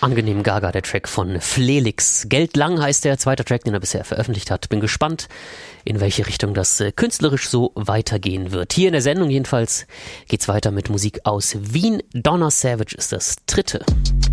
Angenehm Gaga, der Track von Flelix. Geldlang heißt der zweite Track, den er bisher veröffentlicht hat. Bin gespannt, in welche Richtung das künstlerisch so weitergehen wird. Hier in der Sendung jedenfalls geht's weiter mit Musik aus Wien. Donna Savage ist das dritte.